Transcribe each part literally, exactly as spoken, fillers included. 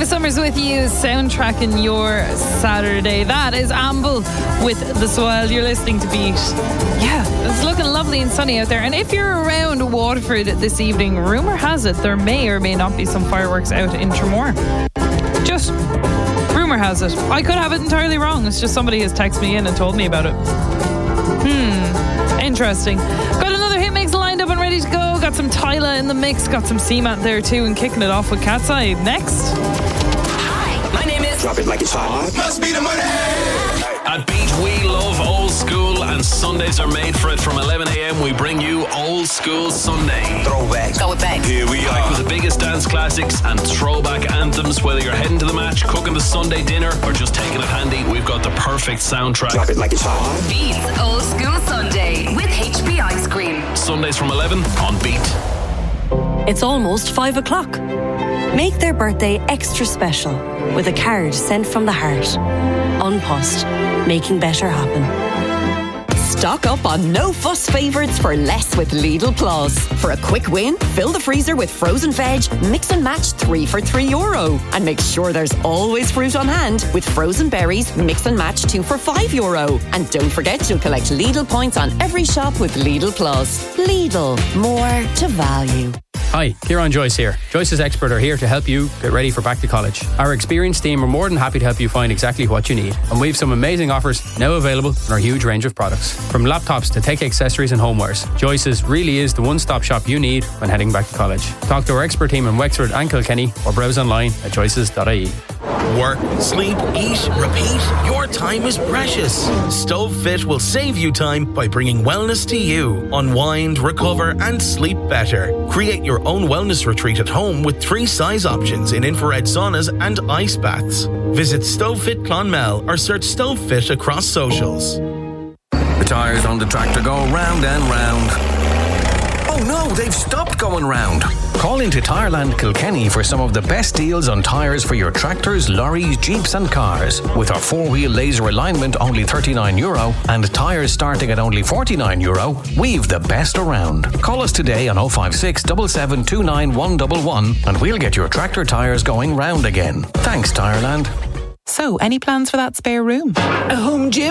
Summers with you, soundtracking your Saturday. That is Amble with The Swell. You're listening to Beat. Yeah, it's looking lovely and sunny out there. And if you're around Waterford this evening, rumour has it there may or may not be some fireworks out in Tramore. Just rumour has it. I could have it entirely wrong. It's just somebody has texted me in and told me about it. Hmm, interesting. Got another hit mix lined up and ready to go. Got some Tyla in the mix. Got some C-Mat there too, and kicking it off with Cat's Eye next. Hi, my name is... Drop it like it's hot. Must be the money. At Beat, we love old school, and Sundays are made for it. From eleven a.m, we bring you Old School Sunday. Throwback. Go with bang. Here we are with the biggest dance classics and throwback anthems. Whether you're heading to the match, cooking the Sunday dinner, or just taking it handy, we've got the perfect soundtrack. Drop it like it's hot. Beat's Old School Sunday with H P Ice Cream. Sundays from eleven on Beat. It's almost five o'clock. Make their birthday extra special with a card sent from the heart. An Post, making better happen. Stock up on no fuss favourites for less with Lidl Plus. For a quick win, fill the freezer with frozen veg, mix and match three for three euro. And make sure there's always fruit on hand with frozen berries, mix and match two for five euro. And don't forget you'll collect Lidl points on every shop with Lidl Plus. Lidl, more to value. Hi, Kieran Joyce here. Joyce's Expert are here to help you get ready for back to college. Our experienced team are more than happy to help you find exactly what you need. And we've some amazing offers now available in our huge range of products. From laptops to tech accessories and homewares, Joyce's really is the one-stop shop you need when heading back to college. Talk to our expert team in Wexford and Kilkenny or browse online at joyces dot I E. Work, sleep, eat, repeat. Your time is precious. StoveFit will save you time by bringing wellness to you. Unwind, recover and sleep better. Create your own wellness retreat at home with three size options in infrared saunas and ice baths. Visit StoveFit Clonmel or search StoveFit across socials. The tyres on the tractor go round and round. Oh no, they've stopped going round. Call into Tyreland Kilkenny for some of the best deals on tyres for your tractors, lorries, jeeps and cars. With our four-wheel laser alignment only thirty-nine euro and tyres starting at only forty-nine euro, we've the best around. Call us today on oh five six, seven seven two nine one one one and we'll get your tractor tyres going round again. Thanks, Tyreland. So, any plans for that spare room? A home gym?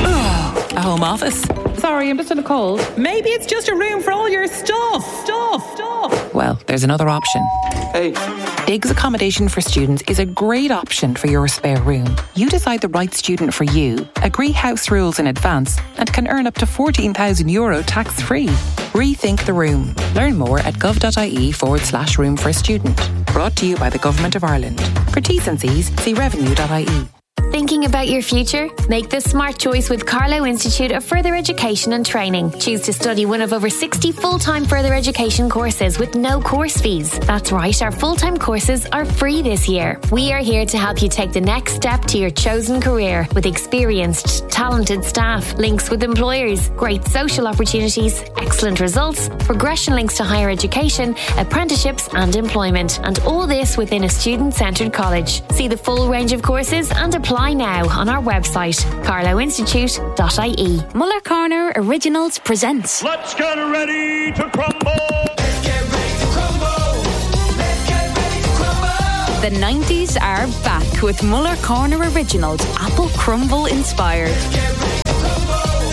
A home office? Sorry, I'm just in a cold. Maybe it's just a room for all your stuff. Stuff, stuff. Well, there's another option. Hey. Diggs Accommodation for Students is a great option for your spare room. You decide the right student for you, agree house rules in advance, and can earn up to fourteen thousand euro tax-free. Rethink the room. Learn more at gov.ie forward slash room for a student. Brought to you by the Government of Ireland. For T's and C's, see revenue dot I E. Thinking about your future? Make the smart choice with Carlow Institute of Further Education and Training. Choose to study one of over sixty full-time further education courses with no course fees. That's right, our full-time courses are free this year. We are here to help you take the next step to your chosen career with experienced, talented staff, links with employers, great social opportunities, excellent results, progression links to higher education, apprenticeships and employment. And all this within a student-centred college. See the full range of courses and apply now on our website, carlow institute dot I E. Muller Corner Originals presents Let's get ready to crumble! Let's get ready to crumble! Let's get ready to crumble! The nineties are back with Muller Corner Originals, Apple Crumble inspired. Let's get ready to crumble!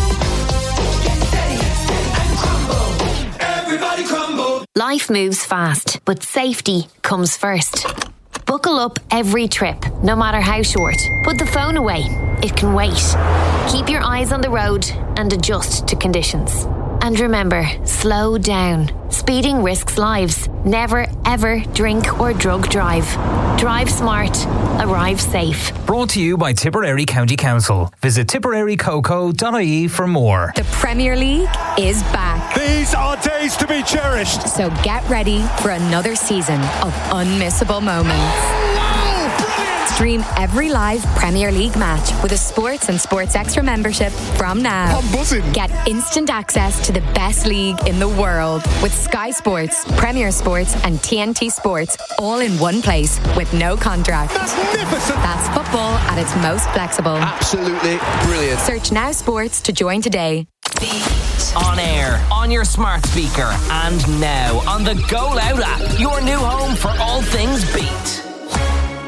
Get steady and crumble! Everybody crumble! Life moves fast, but safety comes first. Buckle up every trip, no matter how short. Put the phone away. It can wait. Keep your eyes on the road and adjust to conditions. And remember, slow down. Speeding risks lives. Never, ever drink or drug drive. Drive smart. Arrive safe. Brought to you by Tipperary County Council. Visit tipperary coco dot I E for more. The Premier League is back. These are days to be cherished. So get ready for another season of unmissable moments. Stream every live Premier League match with a Sports and Sports Extra membership from now. I'm buzzing. Get instant access to the best league in the world with Sky Sports, Premier Sports and T N T Sports all in one place with no contract. Magnificent. That's football at its most flexible. Absolutely brilliant. Search Now Sports to join today. On air, on your smart speaker, and now on the Go Loud app, your new home for all things Beat.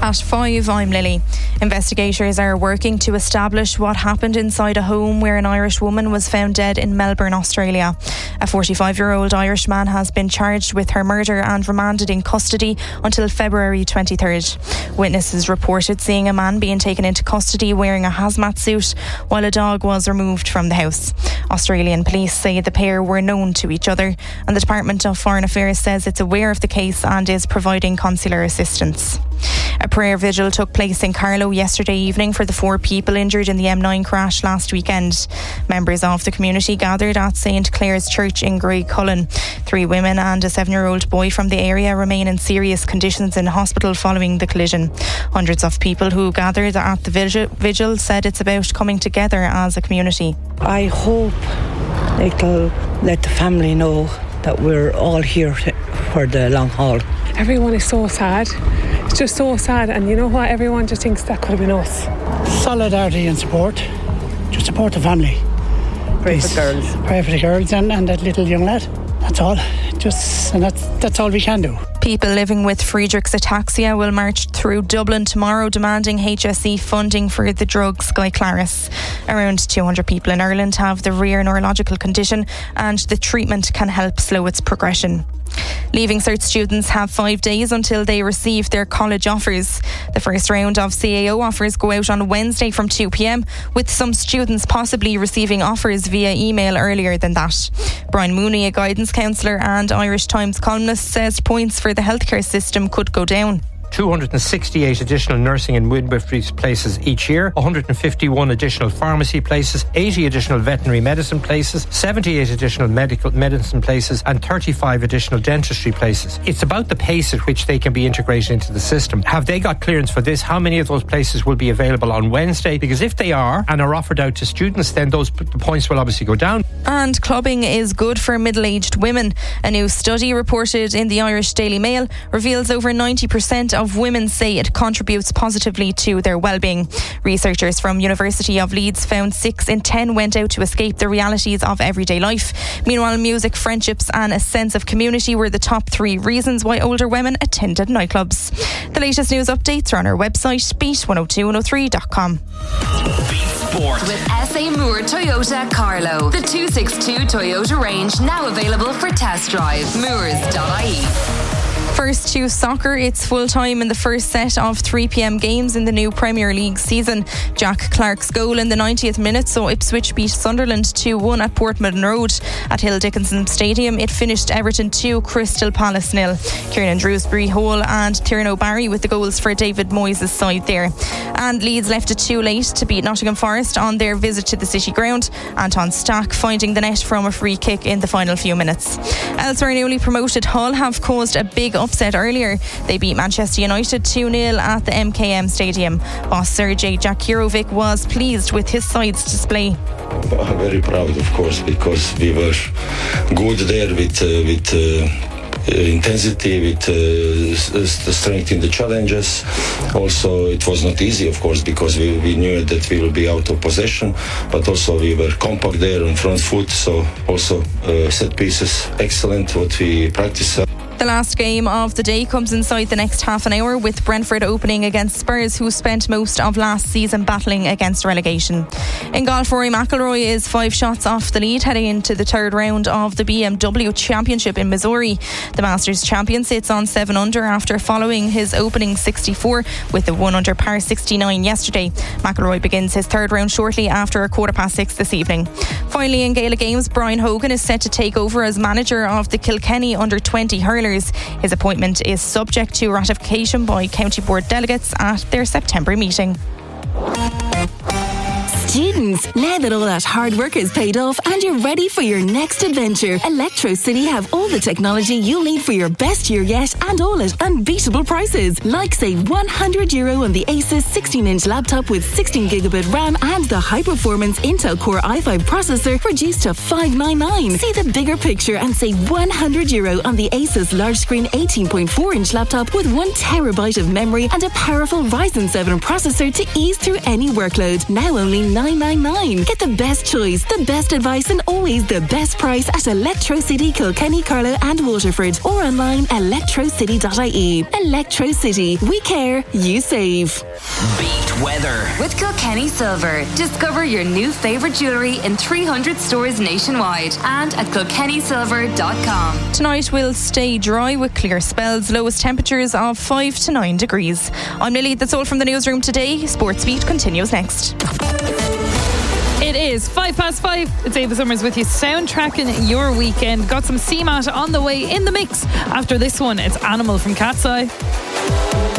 At five, I'm Lily. Investigators are working to establish what happened inside a home where an Irish woman was found dead in Melbourne, Australia. A forty-five-year-old Irish man has been charged with her murder and remanded in custody until February twenty-third. Witnesses reported seeing a man being taken into custody wearing a hazmat suit while a dog was removed from the house. Australian police say the pair were known to each other, and the Department of Foreign Affairs says it's aware of the case and is providing consular assistance. A prayer vigil took place in Carlow yesterday evening for the four people injured in the M nine crash last weekend. Members of the community gathered at Saint Clair's Church in Graiguecullen. Three women and a seven-year-old boy from the area remain in serious conditions in hospital following the collision. Hundreds of people who gathered at the vigil, vigil said it's about coming together as a community. I hope it'll let the family know that we're all here for the long haul. Everyone is so sad. It's just so sad, and you know what? Everyone just thinks that could have been us. Solidarity and support. Just support the family. Pray for the girls. Pray for the girls and, and that little young lad. That's all. Just and that's that's all we can do. People living with Friedreich's ataxia will march through Dublin tomorrow demanding H S E funding for the drug Skyclarys. Around two hundred people in Ireland have the rare neurological condition, and the treatment can help slow its progression. Leaving Cert students have five days until they receive their college offers. The first round of C A O offers go out on Wednesday from two p.m, with some students possibly receiving offers via email earlier than that. Brian Mooney, a guidance counsellor and Irish Times columnist, says points for the healthcare system could go down. two hundred sixty-eight additional nursing and midwifery places each year, one hundred fifty-one additional pharmacy places, eighty additional veterinary medicine places, seventy-eight additional medical medicine places, and thirty-five additional dentistry places. It's about the pace at which they can be integrated into the system. Have they got clearance for this? How many of those places will be available on Wednesday? Because if they are and are offered out to students, then those the points will obviously go down. And clubbing is good for middle-aged women. A new study reported in the Irish Daily Mail reveals over ninety percent of women say it contributes positively to their well-being. Researchers from University of Leeds found six in ten went out to escape the realities of everyday life. Meanwhile, music, friendships and a sense of community were the top three reasons why older women attended nightclubs. The latest news updates are on our website, beat one oh two one oh three dot com. Sport. With S A Moore Toyota Carlow. The two sixty-two Toyota range now available for test drive. Moores dot I E. First to soccer, it's full time in the first set of three p.m. games in the new Premier League season. Jack Clarke's goal in the ninetieth minute saw Ipswich beat Sunderland two one at Portman Road. At Hill Dickinson Stadium, it finished Everton two, Crystal Palace nil. Kieran Drewsbury Hall and Tiernan O'Barry with the goals for David Moyes' side there. And Leeds left it too late to beat Nottingham Forest on their visit to the City Ground. Anton Stack finding the net from a free kick in the final few minutes. Elsewhere, newly promoted Hull have caused a big upset earlier. They beat Manchester United two nil at the M K M Stadium. Boss Sergej Jakirovic was pleased with his side's display. I'm very proud, of course, because we were good there with uh, with uh, intensity, with uh, the strength in the challenges. Also, it was not easy, of course, because we, we knew that we will be out of possession, but also we were compact there on front foot, so also uh, set pieces excellent what we practice. The last game of the day comes inside the next half an hour, with Brentford opening against Spurs, who spent most of last season battling against relegation. In golf, Rory McIlroy is five shots off the lead heading into the third round of the B M W Championship in Missouri. The Masters champion sits on seven under after following his opening sixty-four with a one under par sixty-nine yesterday. McIlroy begins his third round shortly after a quarter past six this evening. Finally, in Gaelic Games, Brian Hogan is set to take over as manager of the Kilkenny under twenty hurlers. His appointment is subject to ratification by County Board delegates at their September meeting. Students, now that all that hard work is paid off and you're ready for your next adventure, Electro City have all the technology you'll need for your best year yet, and all at unbeatable prices. Like save one hundred euro on the Asus sixteen inch laptop with sixteen gigabit RAM and the high-performance Intel Core i five processor reduced to five ninety-nine. See the bigger picture and save one hundred euro on the Asus large screen eighteen point four inch laptop with one terabyte of memory and a powerful Ryzen seven processor to ease through any workload. Now only nine nine nine. Get the best choice, the best advice and always the best price at Electro City, Kilkenny, Carlow and Waterford, or online electro city dot I E. Electro City. We care, you save. Beat weather with Kilkenny Silver. Discover your new favourite jewellery in three hundred stores nationwide and at kilkenny silver dot com. Tonight will stay dry with clear spells, lowest temperatures of five to nine degrees. I'm Lily, that's all from the newsroom today. Sports Beat continues next. It is five past five. It's Ava Summers with you, soundtracking your weekend. Got some C MAT on the way in the mix. After this one, it's Animal from Cat's Eye.